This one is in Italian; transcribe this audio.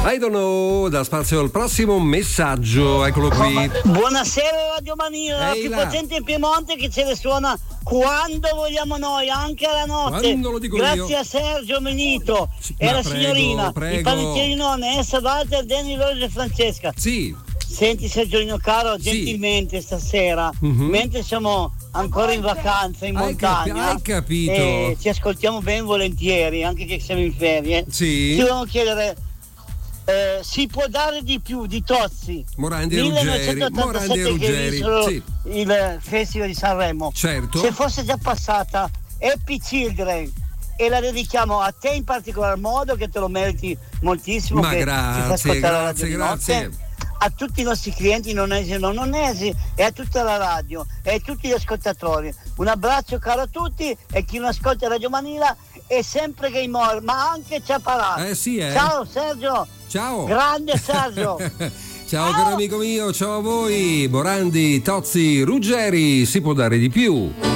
I don't know, da spazio al prossimo messaggio, eccolo qui. Buonasera Radio Mania, la più potente in Piemonte che ce ne suona quando vogliamo noi, anche alla notte. Quando lo dico Grazie io. a Sergio Menito e alla signorina, il panettiere nonne, Walter, Danny, Rose e Francesca. Sì. Senti Sergiolino caro, gentilmente stasera, mentre siamo ancora in vacanza in montagna, hai capito? Ci ascoltiamo ben volentieri, anche che siamo in ferie. Sì. Ti volevo chiedere, si può dare di più di Tozzi? Morandi e Ruggeri, sì. Il Festival di Sanremo. Certo. Se fosse già passata Happy Children, e la dedichiamo a te in particolar modo, che te lo meriti moltissimo. Ma che grazie. A tutti i nostri clienti nonesi e non nonesi, e a tutta la radio e a tutti gli ascoltatori. Un abbraccio caro a tutti, e chi non ascolta Radio Manila è sempre Game Over, ma anche Ciaparà. Ciao Sergio. Ciao. Grande Sergio. Ciao caro amico mio, ciao a voi. Morandi, Tozzi, Ruggeri, si può dare di più.